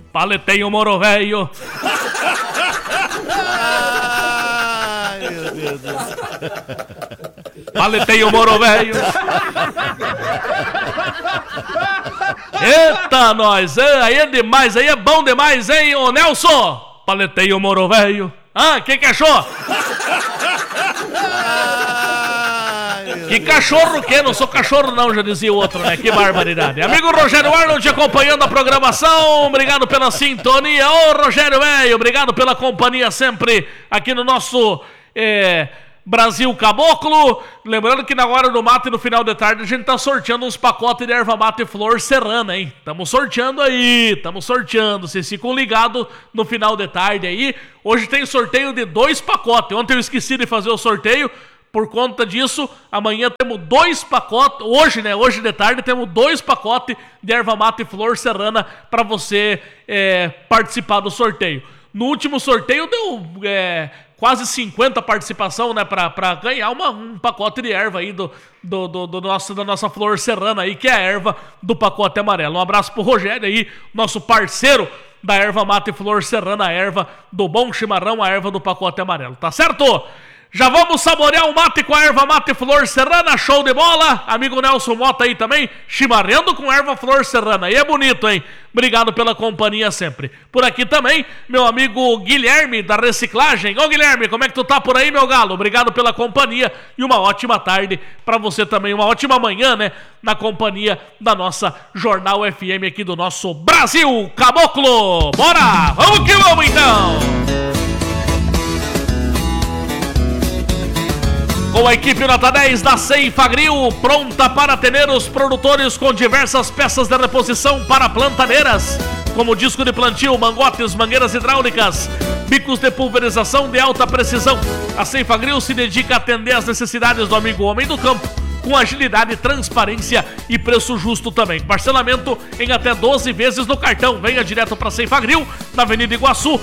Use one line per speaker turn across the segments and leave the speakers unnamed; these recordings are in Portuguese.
Paletei o Moro Velho.
Ai, meu Deus do céu.
Paletei o Moro Velho. Eita, nós. Aí é demais, aí é bom demais, hein, ô Nelson? Paletei o Moro Velho. Ah, quem que achou? Que cachorro que? Não sou cachorro não, já dizia o outro, né? Que barbaridade. Amigo Rogério Arnold acompanhando a programação. Obrigado pela sintonia. Ô, Rogério, velho, obrigado pela companhia sempre aqui no nosso Brasil Caboclo. Lembrando que na hora do mate, no final de tarde, a gente tá sorteando uns pacotes de erva mate flor serrana, hein? Estamos sorteando aí, estamos sorteando. Vocês ficam ligados no final de tarde aí. Hoje tem sorteio de 2 pacotes. Ontem eu esqueci de fazer o sorteio. Por conta disso, amanhã temos 2 pacotes, hoje, né? Hoje de tarde temos 2 pacotes de erva mate flor serrana para você participar do sorteio. No último sorteio deu quase 50 participação, né? Para ganhar um pacote de erva aí da nossa flor serrana aí, que é a erva do pacote amarelo. Um abraço pro Rogério aí, nosso parceiro da erva mate flor serrana, a erva do bom chimarrão, a erva do pacote amarelo, tá certo? Já vamos saborear o mate com a erva mate flor serrana, show de bola. Amigo Nelson Mota aí também, chimarrendo com erva flor serrana. Aí é bonito, hein? Obrigado pela companhia sempre. Por aqui também, meu amigo Guilherme da Reciclagem. Ô Guilherme, como é que tu tá por aí, meu galo? Obrigado pela companhia e uma ótima tarde pra você também. Uma ótima manhã, né? Na companhia da nossa Jornal FM aqui do nosso Brasil Caboclo. Bora! Vamos que vamos então! Com a equipe nota 10 da Ceifagrill, pronta para atender os produtores com diversas peças de reposição para plantadeiras, como disco de plantio, mangotes, mangueiras hidráulicas, bicos de pulverização de alta precisão. A Ceifagrill se dedica a atender as necessidades do amigo homem do campo, com agilidade, transparência e preço justo também. Parcelamento em até 12 vezes no cartão. Venha direto para Ceifagrill, na Avenida Iguaçu,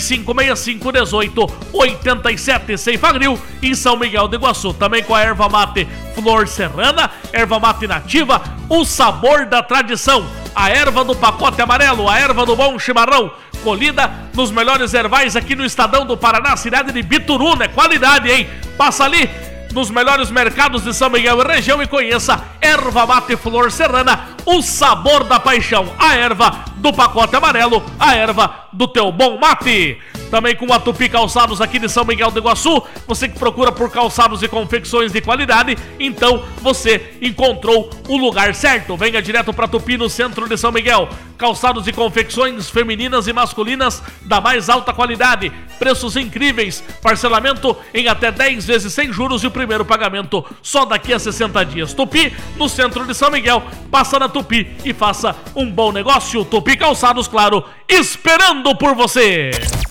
3565-1887. Ceifagrill, em São Miguel do Iguaçu. Também com a erva mate flor serrana, erva mate nativa, o sabor da tradição. A erva do pacote amarelo, a erva do bom chimarrão, colhida nos melhores ervais aqui no Estadão do Paraná, cidade de Bituruna. É qualidade, hein? Passa ali nos melhores mercados de São Miguel e região e conheça erva mate flor serrana, o sabor da paixão, a erva do pacote amarelo, a erva do teu bom mate. Também com a Tupi Calçados aqui de São Miguel do Iguaçu, você que procura por calçados e confecções de qualidade, então você encontrou o lugar certo. Venha direto para Tupi, no centro de São Miguel. Calçados e confecções femininas e masculinas da mais alta qualidade, preços incríveis, parcelamento em até 10 vezes sem juros e o primeiro pagamento só daqui a 60 dias. Tupi, no centro de São Miguel, passa na Tupi e faça um bom negócio. Tupi Calçados, claro, esperando por você.